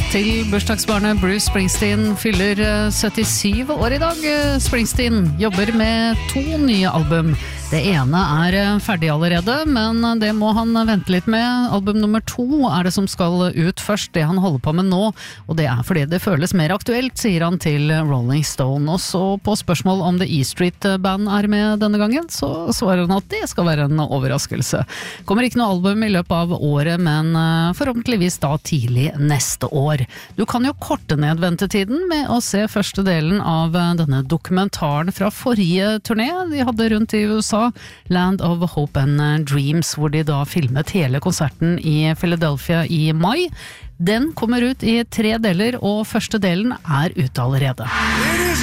til bursdagsbarnet Bruce Springsteen fyller 77 år i dag. Springsteen jobber med 2 nye album. Det ene ferdig allerede, men det må han vente litt med. Album nummer 2 det som skal ut først, det han holder på med nå, og det fordi det føles mer aktuelt, sier han til Rolling Stone. Og så på spørsmål om The E Street Band med denne gangen, så svarer han at det skal være en overraskelse. Kommer ikke noe album i løpet av året, men forhåpentligvis da tidlig neste år. Du kan jo korte ned ventetiden med å se første delen av denne dokumentaren fra forrige turné de hadde rundt i USA, Land of Hope and Dreams, hvor de da filmet hele konserten i Philadelphia i mai. Den kommer ut i 3 deler, og første delen ute allerede.